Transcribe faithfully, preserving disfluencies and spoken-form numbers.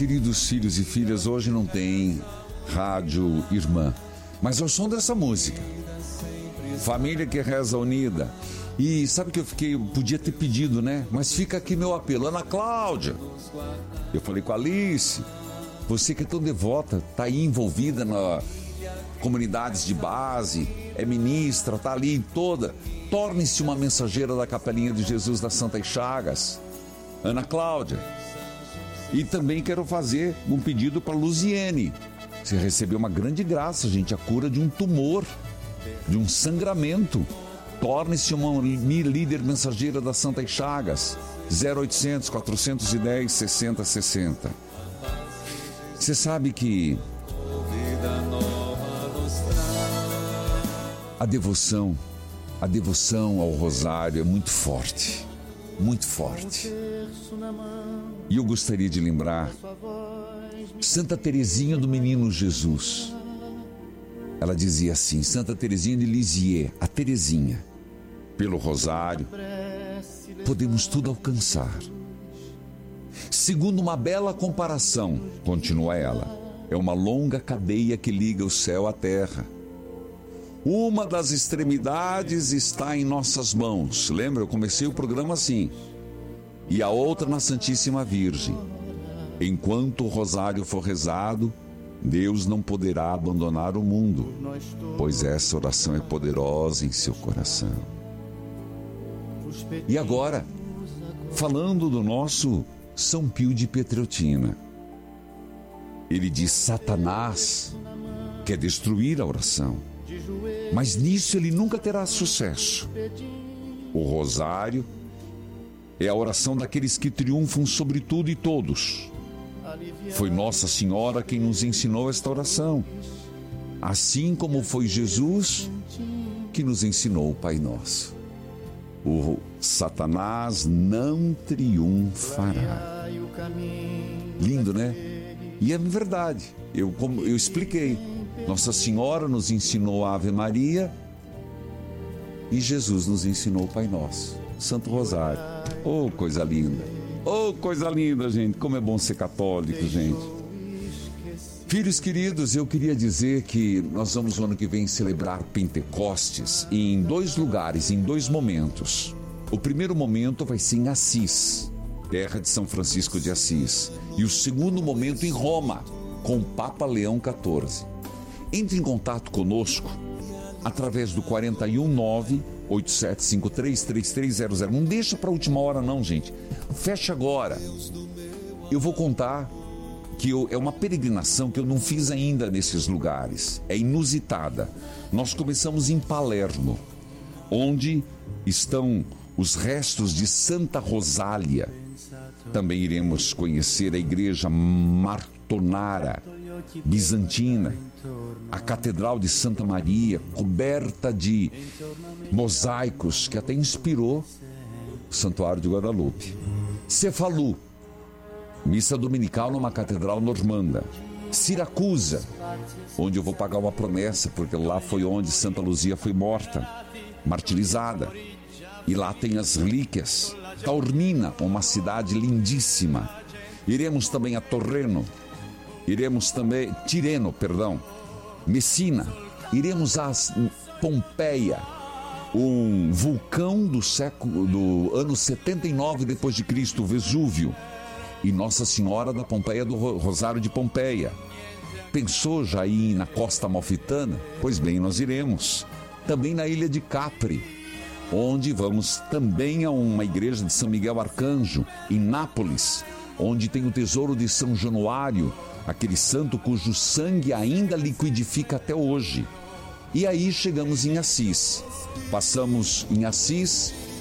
Queridos filhos e filhas, hoje não tem rádio irmã, mas ao som dessa música, família que reza unida. E sabe que eu fiquei, eu podia ter pedido, né? Mas fica aqui meu apelo, Ana Cláudia. Eu falei com a Alice, você que é tão devota, tá aí envolvida na comunidades de base, é ministra, tá ali toda, torne-se uma mensageira da Capelinha de Jesus das Santas Chagas, Ana Cláudia. E também quero fazer um pedido para Luziene. Você recebeu uma grande graça, gente, a cura de um tumor, de um sangramento. Torne-se uma líder mensageira das Santas Chagas. zero oitocentos, quatrocentos e dez, sessenta sessenta. Você sabe que a devoção, a devoção ao rosário é muito forte, muito forte. E eu gostaria de lembrar Santa Teresinha do Menino Jesus. Ela dizia assim, Santa Teresinha de Lisieux, a Teresinha, pelo rosário podemos tudo alcançar. Segundo uma bela comparação, continua ela, é uma longa cadeia que liga o céu à terra. Uma das extremidades está em nossas mãos. Lembra? Eu comecei o programa assim. E a outra na Santíssima Virgem. Enquanto o rosário for rezado, Deus não poderá abandonar o mundo, pois essa oração é poderosa em seu coração. E agora, falando do nosso São Pio de Pietrelcina, ele diz: Satanás quer destruir a oração, mas nisso ele nunca terá sucesso. O rosário é a oração daqueles que triunfam sobre tudo e todos. Foi Nossa Senhora quem nos ensinou esta oração, assim como foi Jesus que nos ensinou o Pai Nosso. O Satanás não triunfará. Lindo, né? E é verdade. Eu, como eu expliquei, Nossa Senhora nos ensinou a Ave Maria e Jesus nos ensinou o Pai Nosso, Santo Rosário. Oh, coisa linda! Oh, coisa linda, gente! Como é bom ser católico, gente! Filhos queridos, eu queria dizer que nós vamos no ano que vem celebrar Pentecostes em dois lugares, em dois momentos. O primeiro momento vai ser em Assis, terra de São Francisco de Assis. E o segundo momento em Roma, com o Papa Leão quatorze. Entre em contato conosco através do quatro um nove, oito sete cinco três, três três zero zero. Não deixa para a última hora não, gente. Fecha agora. Eu vou contar que eu, é uma peregrinação que eu não fiz ainda nesses lugares. É inusitada. Nós começamos em Palermo, onde estão os restos de Santa Rosália. Também iremos conhecer a igreja Martonara, bizantina, a Catedral de Santa Maria, coberta de mosaicos, que até inspirou o Santuário de Guadalupe. Cefalu, missa dominical numa catedral normanda. Siracusa, onde eu vou pagar uma promessa, porque lá foi onde Santa Luzia foi morta, martirizada. E lá tem as relíquias. Taormina, uma cidade lindíssima. Iremos também a Torreno. Iremos também, Tireno, perdão, Messina. Iremos a Pompeia, um vulcão do século, do ano setenta e nove depois de Cristo, Vesúvio. E Nossa Senhora da Pompeia do Rosário de Pompeia. Pensou já ir na Costa Amalfitana? Pois bem, nós iremos. Também na ilha de Capri, onde vamos também a uma igreja de São Miguel Arcanjo, em Nápoles, onde tem o tesouro de São Januário, aquele santo cujo sangue ainda liquidifica até hoje. E aí chegamos em Assis. Passamos em Assis